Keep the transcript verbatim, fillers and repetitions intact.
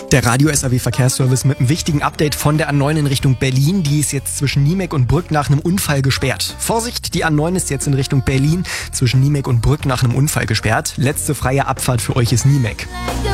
Der Radio-S A W Verkehrsservice mit einem wichtigen Update von der A neun in Richtung Berlin. Die ist jetzt zwischen Niemek und Brück nach einem Unfall gesperrt. Vorsicht, die A neun ist jetzt in Richtung Berlin zwischen Niemek und Brück nach einem Unfall gesperrt. Letzte freie Abfahrt für euch ist Niemek.